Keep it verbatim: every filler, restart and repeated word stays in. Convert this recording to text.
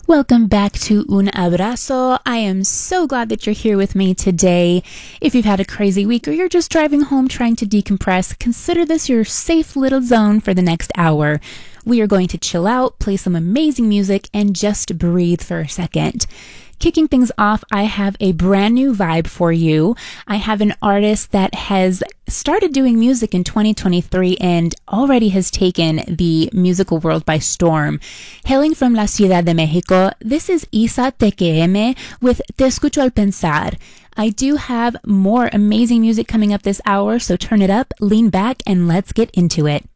Welcome back to Un Abrazo. I am so glad that you're here with me today. If you've had a crazy week or you're just driving home trying to decompress, consider this your safe little zone for the next hour. We are going to chill out, play some amazing music, and just breathe for a second. Kicking things off, I have a brand new vibe for you. I have an artist that has started doing music in twenty twenty-three and already has taken the musical world by storm. Hailing from La Ciudad de Mexico, this is Isa T Q M with Te Escucho al Pensar. I do have more amazing music coming up this hour, so turn it up, lean back, and let's get into it.